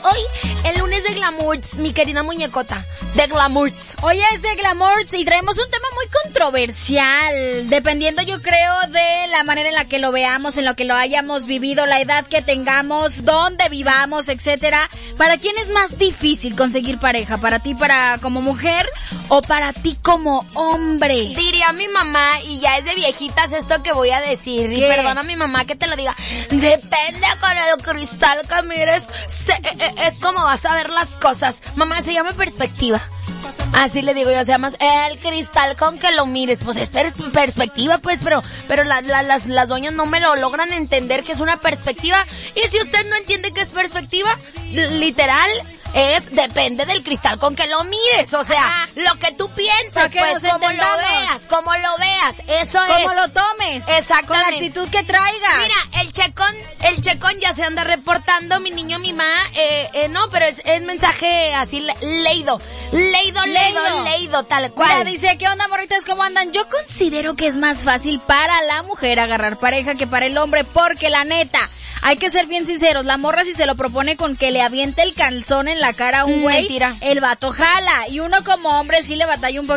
hoy el lunes de Glamours, mi querida muñecota, de Glamours. Hoy es de Glamours y traemos un tema muy controversial, dependiendo yo creo de la manera en la que lo veamos, en lo que lo hayamos vivido, la edad que tengamos, dónde vivamos, etcétera. ¿Para quién es más difícil conseguir pareja? ¿Para ti como mujer o para ti como hombre? Diría mi mamá, y ya es de viejitas esto que voy a decir, ¿Qué? y perdona a mi mamá que te lo diga, depende con el cristal que mires, es como vas a ver las cosas. Mamá, se llama perspectiva. Así le digo yo, se llama el cristal con que lo mires, pues es perspectiva, pues, pero las doñas no me lo logran entender que es una perspectiva, y si usted no entiende que es perspectiva, literal, depende del cristal con que lo mires, o sea, lo que tú piensas, pues, como lo veas, eso es. Como lo tomes. Exactamente. Con la actitud que traigas. Mira, el checón ya se anda reportando, mi niño, mi mamá, no, pero es mensaje así, leído, tal cual. Mira, dice, ¿qué onda, morritas? ¿Cómo andan? Yo considero que es más fácil para la mujer agarrar pareja que para el hombre, porque la neta, hay que ser bien sinceros, la morra si se lo propone con que le aviente el calzón en la cara a un güey, mentira. El vato jala, y uno como hombre sí le batalla un poco.